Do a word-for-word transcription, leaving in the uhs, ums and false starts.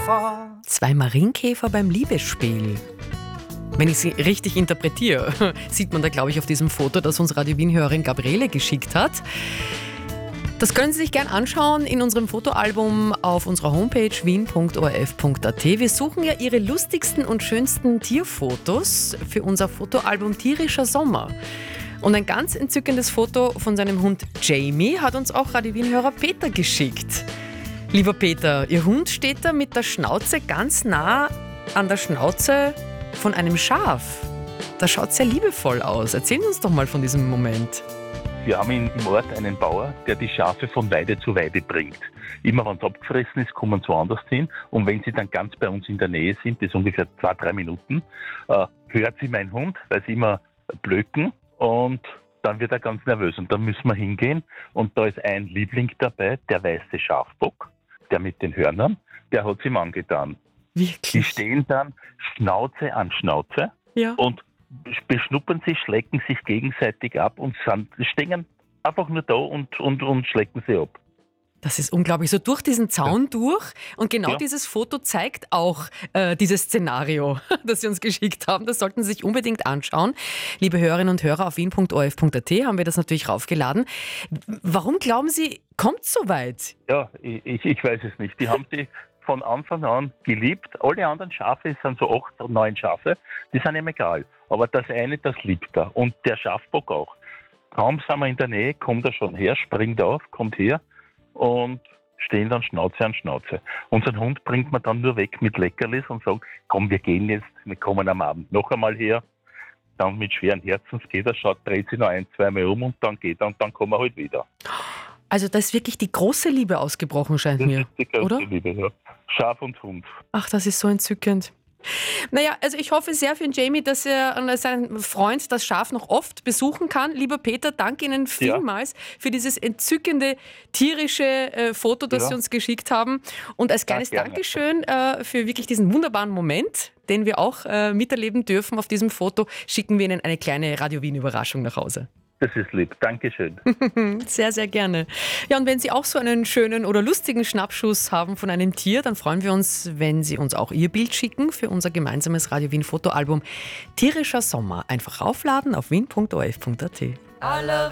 fort. Zwei Marienkäfer beim Liebesspiel. Wenn ich sie richtig interpretiere, sieht man da, glaube ich, auf diesem Foto, das uns Radio Wien-Hörerin Gabriele geschickt hat. Das können Sie sich gern anschauen in unserem Fotoalbum auf unserer Homepage wien punkt o r f punkt a t. Wir suchen ja Ihre lustigsten und schönsten Tierfotos für unser Fotoalbum Tierischer Sommer. Und ein ganz entzückendes Foto von seinem Hund Jamie hat uns auch Radio Wien-Hörer Peter geschickt. Lieber Peter, Ihr Hund steht da mit der Schnauze ganz nah an der Schnauze von einem Schaf. Das schaut sehr liebevoll aus. Erzählen Sie uns doch mal von diesem Moment. Wir haben im Ort einen Bauer, der die Schafe von Weide zu Weide bringt. Immer wenn es abgefressen ist, kommen sie woanders hin. Und wenn sie dann ganz bei uns in der Nähe sind, das ist ungefähr zwei, drei Minuten, äh, hört sie mein Hund, weil sie immer blöken. Und dann wird er ganz nervös. Und dann müssen wir hingehen. Und da ist ein Liebling dabei, der weiße Schafbock, der mit den Hörnern, der hat es ihm angetan. Wirklich? Die stehen dann Schnauze an Schnauze Ja. und beschnuppern sich, schlecken sich gegenseitig ab und sind, stehen einfach nur da und, und, und schlecken sie ab. Das ist unglaublich. So durch diesen Zaun durch. Und genau Ja. dieses Foto zeigt auch äh, dieses Szenario, das Sie uns geschickt haben. Das sollten Sie sich unbedingt anschauen. Liebe Hörerinnen und Hörer, auf wien punkt o r f punkt a t haben wir das natürlich raufgeladen. Warum glauben Sie, kommt es so weit? Ja, ich, ich weiß es nicht. Die haben die von Anfang an geliebt. Alle anderen Schafe, es sind so acht oder neun Schafe, die sind ihm egal. Aber das eine, das liebt er. Und der Schafbock auch. Kaum sind wir in der Nähe, kommt er schon her, springt auf, kommt her und stehen dann Schnauze an Schnauze. Unseren Hund bringt man dann nur weg mit Leckerlis und sagt, komm, wir gehen jetzt, wir kommen am Abend noch einmal her. Dann mit schweren Herzens geht er, schaut, dreht sich noch ein, zweimal um und dann geht er und dann kommen wir halt wieder. Also da ist wirklich die große Liebe ausgebrochen, scheint Das mir. ist die größte oder? Liebe, ja. Schaf und Hund. Ach, das ist so entzückend. Naja, also ich hoffe sehr für den Jamie, dass er äh, seinen Freund, das Schaf, noch oft besuchen kann. Lieber Peter, danke Ihnen vielmals für dieses entzückende tierische äh, Foto, das Ja. Sie uns geschickt haben. Und als kleines gerne. Dankeschön äh, für wirklich diesen wunderbaren Moment, den wir auch äh, miterleben dürfen auf diesem Foto, schicken wir Ihnen eine kleine Radio Wien-Überraschung nach Hause. Das ist lieb. Dankeschön. Sehr, sehr gerne. Ja, und wenn Sie auch so einen schönen oder lustigen Schnappschuss haben von einem Tier, dann freuen wir uns, wenn Sie uns auch Ihr Bild schicken für unser gemeinsames Radio Wien Fotoalbum Tierischer Sommer. Einfach raufladen auf wien punkt o r f punkt a t. I love